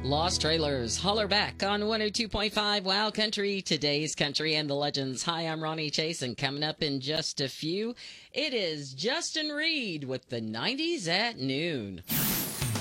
Lost Trailers, holler back on 102.5 Wow Country, today's country and the legends. Hi, I'm Ronnie Chase, and coming up in just a few, it is Justin Reed with the 90s at noon.